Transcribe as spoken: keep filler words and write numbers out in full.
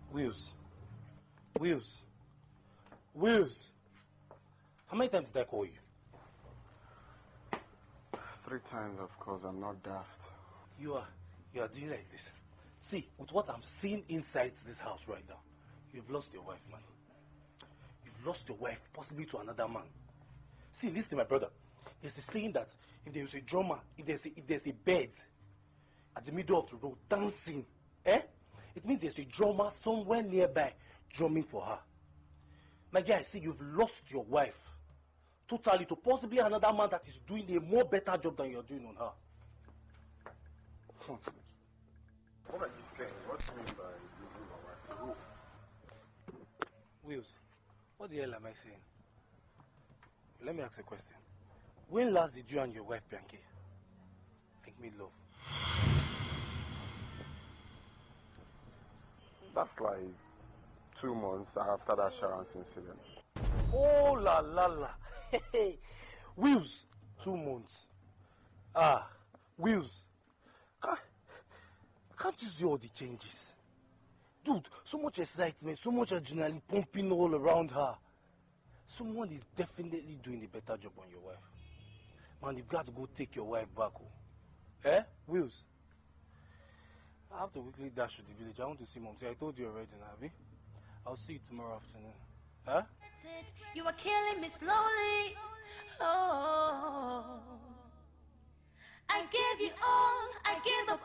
Wills. Wills. Wills. How many times did I call you? Three times, of course. I'm not daft. You are, you are doing like this. See, with what I'm seeing inside this house right now, you've lost your wife, man. You've lost your wife, possibly to another man. See, listen, my brother. There's a saying that if there's a drummer, if there's a, if there's a bed at the middle of the road dancing, eh? It means there's a drummer somewhere nearby drumming for her. My guy, see, you've lost your wife totally to possibly another man that is doing a more better job than you're doing on her. What are you saying? What do you mean by losing my wife to who? Wills, what the hell am I saying? Let me ask a question. When last did you and your wife Bianchi like made love? That's like two months after that Sharon's incident. Oh la la la. Hey, Wills, two months. Ah, Wills. Can't, can't you see all the changes? Dude, so much excitement, so much adrenaline pumping all around her. Someone is definitely doing a better job on your wife. Man, you've got to go take your wife back home. Eh? Wills? I have to quickly dash to the village. I want to see Mom. See, I told you already, Navi. I'll see you tomorrow afternoon. Huh? You are killing me slowly. Oh, I give you all, I give up